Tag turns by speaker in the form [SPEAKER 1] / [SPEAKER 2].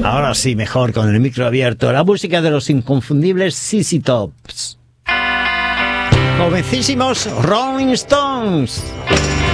[SPEAKER 1] Ahora sí, mejor, con el micro abierto. La música de los inconfundibles ZZ Tops. Jovencísimos Rolling Stones.